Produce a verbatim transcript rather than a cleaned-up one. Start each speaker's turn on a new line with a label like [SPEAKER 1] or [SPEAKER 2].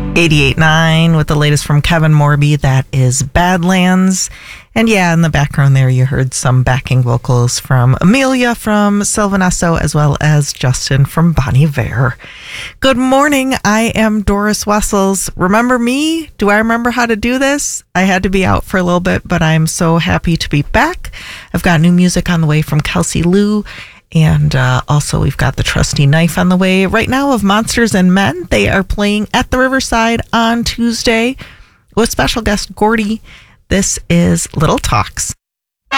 [SPEAKER 1] eighty-eight point nine with the latest from Kevin Morby. That is Badlands. And yeah, in the background there, you heard some backing vocals from Amelia from Sylvan Esso, as well as Justin from Bon Iver. Good morning. I am Doris Wessels. Remember me? Do I remember how to do this? I had to be out for a little bit, but I'm so happy to be back. I've got new music on the way from Kelsey Lou. And uh, also, we've got the Trusty Knife on the way right now of Monsters and Men. They are playing at the Riverside on Tuesday with special guest Gordy. This is Little Talks.